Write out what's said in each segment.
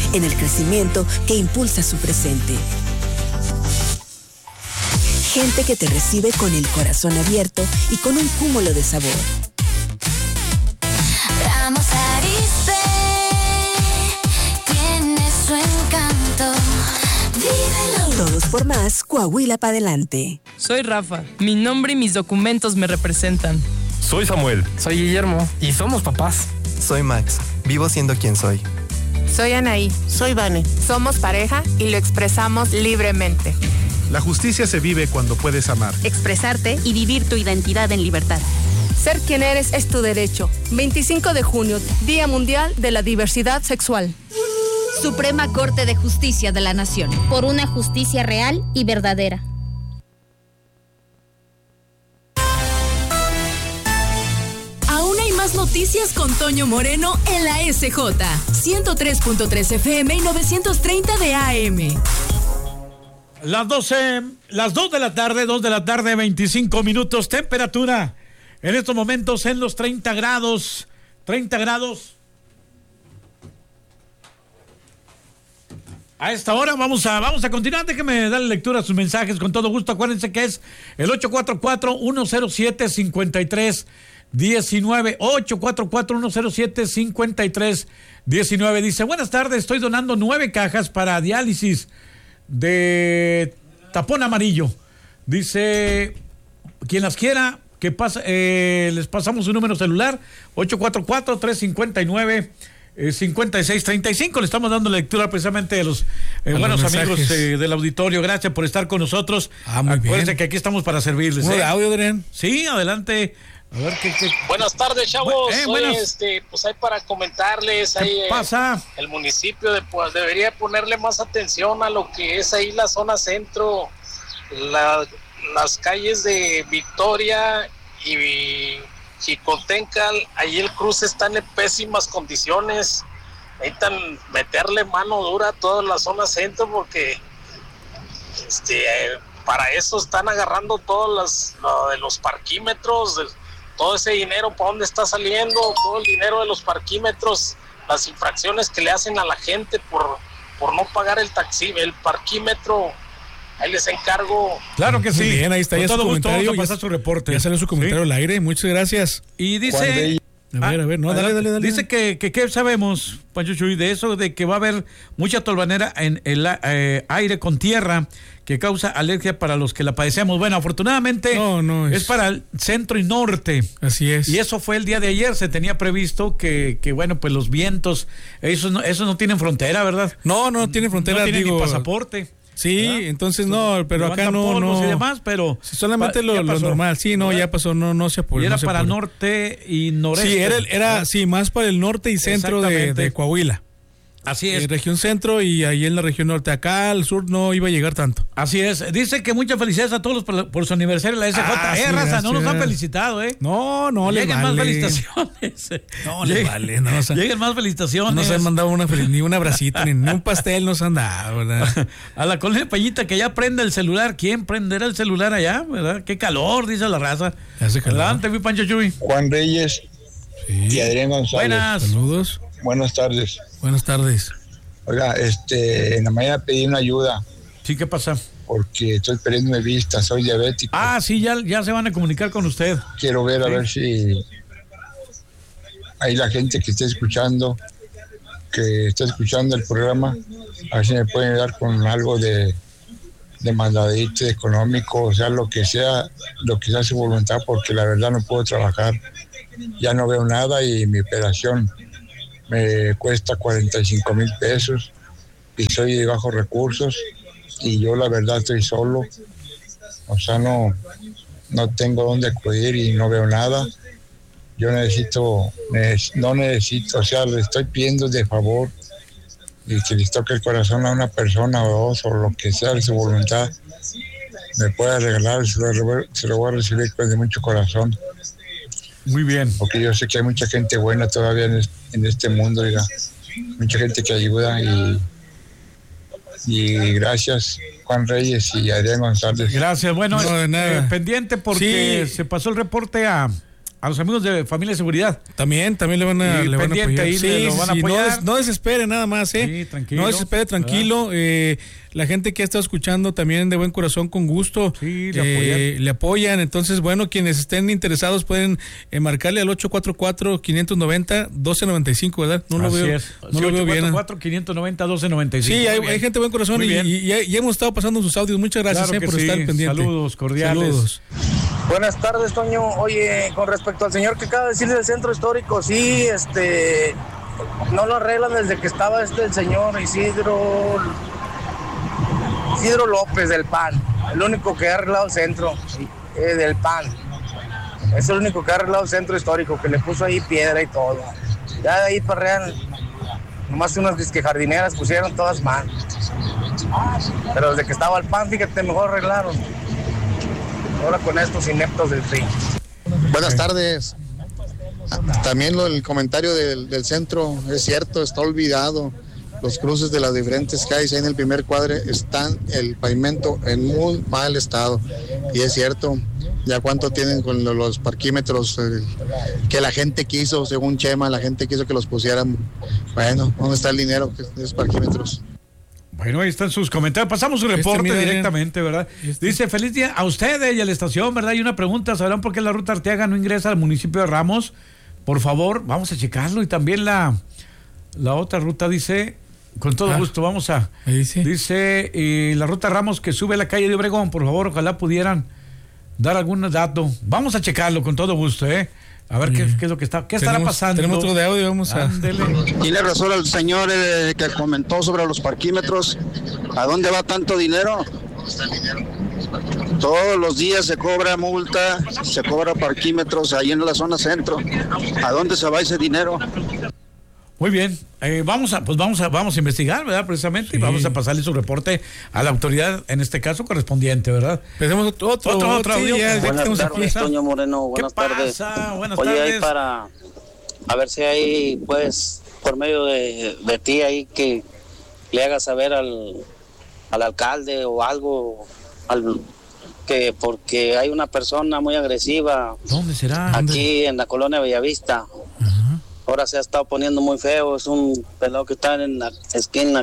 en el crecimiento que impulsa su presente. Gente que te recibe con el corazón abierto y con un cúmulo de sabor. Ramos Arizpe tiene su encanto. Vívelo. Todos por más, Coahuila para adelante. Soy Rafa. Mi nombre y mis documentos me representan. Soy Samuel. Soy Guillermo. Y somos papás. Soy Max. Vivo siendo quien soy. Soy Anaí. Soy Vane. Somos pareja y lo expresamos libremente. La justicia se vive cuando puedes amar. Expresarte y vivir tu identidad en libertad. Ser quien eres es tu derecho. 25 de junio, Día Mundial de la Diversidad Sexual. Suprema Corte de Justicia de la Nación. Por una justicia real y verdadera. Aún hay más noticias con Toño Moreno en la SJ. 103.3 FM y 930 de AM. Las 2 de la tarde, 25 minutos. Temperatura en estos momentos en los 30 grados. 30 grados. A esta hora vamos a continuar. Déjeme darle lectura a sus mensajes con todo gusto. Acuérdense que es el 844-107-5319. 844-107-5319. Dice, buenas tardes, estoy donando 9 cajas para diálisis de tapón amarillo. Dice, quien las quiera, que les pasamos su número celular, 844-359-5635. Le estamos dando lectura precisamente de los buenos amigos del auditorio. Gracias por estar con nosotros. Acuérdense que aquí estamos para servirles. ¿De audio, Adrián? Sí, adelante. A ver qué. Buenas tardes, chavos. Pues hay para comentarles. ¿Qué pasa? El municipio debería ponerle más atención a lo que es ahí la zona centro, las calles de Victoria y Jicotencal. Ahí el cruce están en pésimas condiciones. Necesitan meterle mano dura a toda la zona centro porque para eso están agarrando lo de los parquímetros. Todo ese dinero, ¿para dónde está saliendo? Todo el dinero de los parquímetros, las infracciones que le hacen a la gente por no pagar el parquímetro. Ahí les encargo. Claro que sí. Muy bien, ahí está ya su comentario. Vamos a pasar su reporte. Ya salió su comentario al aire. Muchas gracias. Y dice... A ver, no, dale. Dice que sabemos, Pancho Chuy, de eso, de que va a haber mucha tolvanera en el aire con tierra que causa alergia para los que la padecemos. Bueno, afortunadamente es para el centro y norte. Así es. Y eso fue el día de ayer. Se tenía previsto que bueno, pues los vientos, esos no tienen frontera, ¿verdad? No tienen frontera. No tienen ni pasaporte. Sí, ¿verdad? Entonces no, pero acá no. Y demás, pero solamente lo normal. Sí, no, ya pasó, no se apuró. Y era para norte y noreste. Sí, era más para el norte y centro de Coahuila. Así es. Región centro y ahí en la región norte. Acá al sur no iba a llegar tanto. Así es. Dice que muchas felicidades a todos por su aniversario en la SJ. Sí, raza, no nos han felicitado, No les vale. Lleguen más felicitaciones. No les vale. No, lleguen más felicitaciones. No se han mandado ni un abracito, ni un pastel nos han dado, ¿verdad? A la colonia Peñita que ya prende el celular. ¿Quién prenderá el celular allá, verdad? Qué calor, dice la raza. Hace calor. Adelante, mi Pancho Chuy. Juan Reyes y Adrián González. Buenas. Saludos. Buenas tardes. Buenas tardes. Oiga, en la mañana pedí una ayuda. Sí, ¿qué pasa? Porque estoy perdiendo mi vista, soy diabético. Sí, ya se van a comunicar con usted. Quiero ver, a ver si hay la gente que está escuchando el programa, a ver si me pueden ayudar con algo de mandadito económico, o sea, lo que sea su voluntad, porque la verdad no puedo trabajar. Ya no veo nada y mi operación me cuesta 45 mil pesos y soy de bajos recursos y yo la verdad estoy solo, o sea, no tengo dónde acudir y no veo nada. Yo necesito, o sea, le estoy pidiendo de favor y que les toque el corazón a una persona o dos o lo que sea de su voluntad, me pueda regalar, se lo voy a recibir de mucho corazón. Muy bien. Porque yo sé que hay mucha gente buena todavía en este mundo, oiga. Mucha gente que ayuda y gracias Juan Reyes y Adrián González. Gracias, bueno, pendiente porque se pasó el reporte a a los amigos de Familia Seguridad. También le van a apoyar. Ahí, sí, lo van a apoyar. No desespere nada más, Sí, tranquilo. No desespere, tranquilo. La gente que está escuchando también de buen corazón, con gusto, sí, le apoyan. Entonces, bueno, quienes estén interesados pueden marcarle al 844-590-1295, ¿verdad? No lo veo bien. 844-590-1295. Sí, hay gente de buen corazón y hemos estado pasando sus audios. Muchas gracias por estar pendiente. Saludos cordiales. Saludos. Buenas tardes, Toño. Oye, con respecto al señor que acaba de decir del centro histórico, sí, no lo arreglan desde que estaba el señor Isidro López del PAN, el único que ha arreglado el centro del PAN. Es el único que ha arreglado el centro histórico, que le puso ahí piedra y todo. Ya de ahí parrean, nomás unas jardineras pusieron todas mal. Pero desde que estaba el PAN, fíjate, mejor arreglaron. Ahora con estos ineptos del PRI. Buenas tardes. También el comentario del centro es cierto, está olvidado. Los cruces de las diferentes calles ahí en el primer cuadre están el pavimento en muy mal estado. Y es cierto, ya cuánto tienen con los parquímetros que la gente quiso, según Chema, la gente quiso que los pusieran. Bueno, ¿dónde está el dinero de esos parquímetros? Bueno, ahí están sus comentarios. Pasamos su reporte directamente, ¿verdad? Dice, feliz día a ustedes y a la estación, ¿verdad? Y una pregunta, ¿sabrán por qué la ruta Arteaga no ingresa al municipio de Ramos? Por favor, vamos a checarlo. Y también la otra ruta dice, con todo gusto, vamos a... Dice, la ruta Ramos que sube a la calle de Obregón, por favor, ojalá pudieran dar algún dato. Vamos a checarlo con todo gusto, A ver qué es lo que está. ¿Qué estará pasando? Tenemos otro de audio, vamos a. Tiene razón el señor que comentó sobre los parquímetros. ¿A dónde va tanto dinero? Todos los días se cobra multa, se cobra parquímetros ahí en la zona centro. ¿A dónde se va ese dinero? Muy bien, vamos a investigar, ¿verdad? Precisamente, y vamos a pasarle su reporte a la autoridad, en este caso correspondiente, ¿verdad? Tenemos otro audio. Buenas tardes, Toño Moreno, buenas tardes. Buenas tardes. Oye, ahí a ver si hay, pues, por medio de ti ahí que le hagas saber al alcalde o algo, porque hay una persona muy agresiva. ¿Dónde será? Aquí en la colonia Bellavista. Ahora se ha estado poniendo muy feo, es un pelado que está en la esquina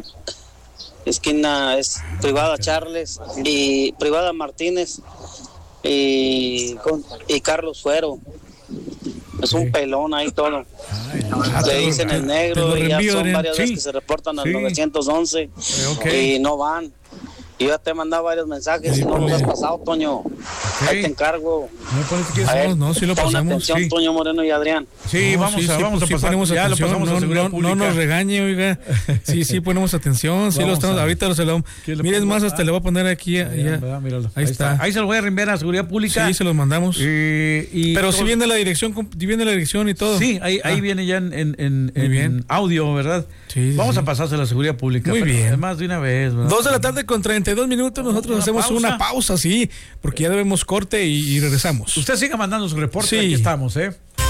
es Privada Charles y Privada Martínez y Carlos Fuero. Es un pelón ahí todo. Le dicen el negro y ya son varias veces que se reportan al 911 y no van. Yo ya te he mandado varios mensajes y no los has pasado, Toño. Ahí te encargo. No, sí lo pasamos. Atención, Toño Moreno y Adrián. Sí, vamos a pasar. Ya lo pasamos a seguridad pública. No nos regañe, oiga. Sí, ponemos atención. Sí, lo estamos. Ahorita se lo. Miren más, hasta le voy a poner aquí. Míralo. Ahí está. Ahí se lo voy a reenviar a seguridad pública. Sí, se los mandamos. Pero si viene la dirección y todo. Sí, ahí viene ya en audio, ¿verdad? Sí. Vamos a pasarse a la seguridad pública. Muy bien. Además de una vez, ¿verdad? 2 de la tarde con 32 minutos. Nosotros hacemos una pausa, sí, porque ya debemos corte y regresamos. Usted siga mandando su reporte, aquí estamos,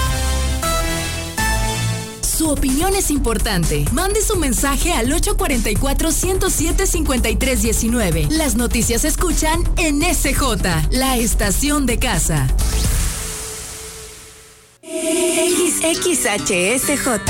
Su opinión es importante. Mande su mensaje al 844-107-5319. Las noticias se escuchan en SJ, la estación de casa. XHSJ